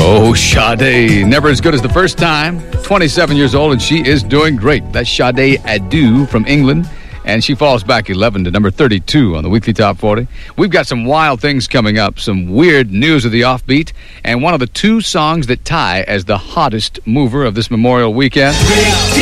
Oh, Sade, never as good as the first time. 27 years old, and she is doing great. That's Sade Adu from England, and she falls back 11 to number 32 on the Weekly Top 40. We've got some wild things coming up, some weird news of the offbeat, and one of the two songs that tie as the hottest mover of this Memorial Weekend.